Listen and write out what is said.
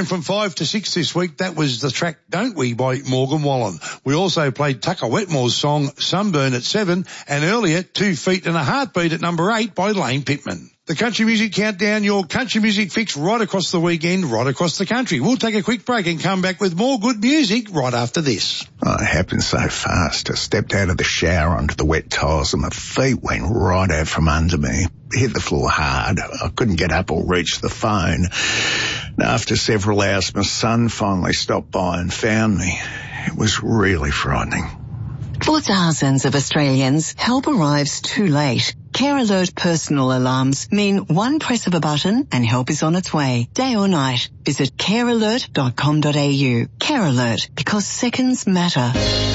And from 5 to 6 this week, that was the track Don't We by Morgan Wallen. We also played Tucker Wetmore's song Sunburn at 7, and earlier 2 Feet and a Heartbeat at number 8 by Lane Pittman. The Country Music Countdown, your country music fix right across the weekend, right across the country. We'll take a quick break and come back with more good music right after this. Oh, it happened so fast. I stepped out of the shower onto the wet tiles and my feet went right out from under me. Hit the floor hard. I couldn't get up or reach the phone. And after several hours, my son finally stopped by and found me. It was really frightening. For thousands of Australians, help arrives too late. Care Alert personal alarms mean one press of a button and help is on its way, day or night. Visit carealert.com.au. Care Alert, because seconds matter.